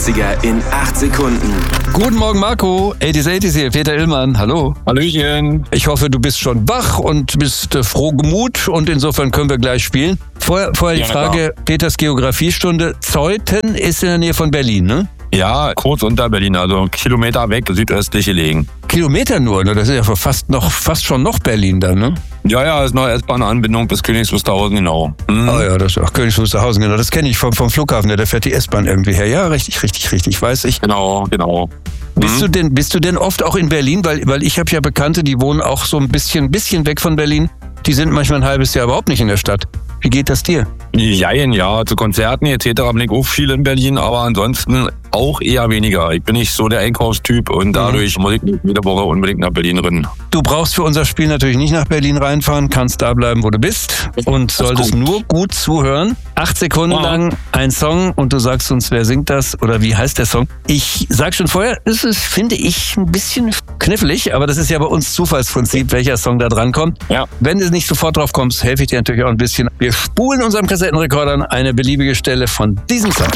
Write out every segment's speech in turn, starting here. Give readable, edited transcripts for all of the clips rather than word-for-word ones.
80er in 8 Sekunden. Guten Morgen, Marco. 80s hier, Peter Illmann. Hallo. Hallöchen. Ich hoffe, du bist schon wach und bist frohgemut und insofern können wir gleich spielen. Vorher die Frage, Peters Geografiestunde. Zeuthen ist in der Nähe von Berlin, ne? Ja, kurz unter Berlin, also Kilometer weg, südöstlich gelegen. Kilometer nur, ne? Das ist ja fast schon noch Berlin dann, ne? Ja, ist noch S-Bahn-Anbindung bis Königs Wusterhausen, genau. Oh ja, das ist auch Königs Wusterhausen, genau. Das kenne ich vom Flughafen, da fährt die S-Bahn irgendwie her. Ja, richtig, weiß ich. Genau. Bist du denn oft auch in Berlin? Weil ich habe ja Bekannte, die wohnen auch so ein bisschen weg von Berlin. Die sind manchmal ein halbes Jahr überhaupt nicht in der Stadt. Wie geht das dir? Ja, zu Konzerten etc. bin ich auch viel in Berlin, aber ansonsten auch eher weniger. Ich bin nicht so der Einkaufstyp und dadurch muss ich nicht jede Woche unbedingt nach Berlin rennen. Du brauchst für unser Spiel natürlich nicht nach Berlin reinfahren, kannst da bleiben, wo du bist und solltest nur gut zuhören. 8 Sekunden lang ein Song und du sagst uns, wer singt das oder wie heißt der Song. Ich sag schon vorher, es ist, finde ich, ein bisschen knifflig, aber das ist ja bei uns Zufallsprinzip, welcher Song da dran kommt. Ja. Wenn du nicht sofort drauf kommst, helfe ich dir natürlich auch ein bisschen. Wir spulen unserem Kassettenrekorder an eine beliebige Stelle von diesem Song.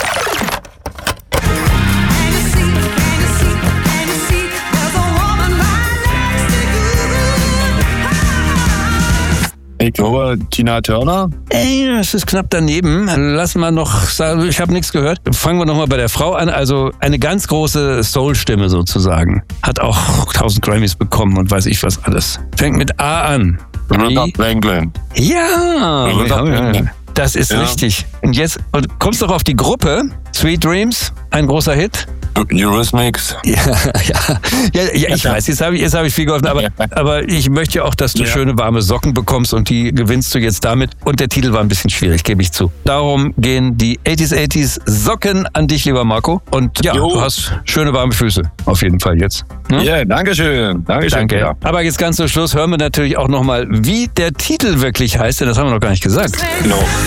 Ich glaube, Tina Turner. Ey, das ist knapp daneben. Lassen wir noch sagen, ich habe nichts gehört. Fangen wir nochmal bei der Frau an. Also eine ganz große Soul-Stimme sozusagen. Hat auch 1000 Grammys bekommen und weiß ich was alles. Fängt mit A an. Aretha Franklin. Ja, das ist richtig. Und jetzt kommst du doch auf die Gruppe. Sweet Dreams, ein großer Hit. Eurythmics. Ja, ich weiß, jetzt habe ich viel geholfen, aber ich möchte ja auch, dass du schöne warme Socken bekommst und die gewinnst du jetzt damit. Und der Titel war ein bisschen schwierig, gebe ich zu. Darum gehen die 80s Socken an dich, lieber Marco. Und ja, du hast schöne warme Füße, auf jeden Fall jetzt. Ne? Ja, Dankeschön. Danke. Ja. Aber jetzt ganz zum Schluss hören wir natürlich auch nochmal, wie der Titel wirklich heißt, denn das haben wir noch gar nicht gesagt. Genau.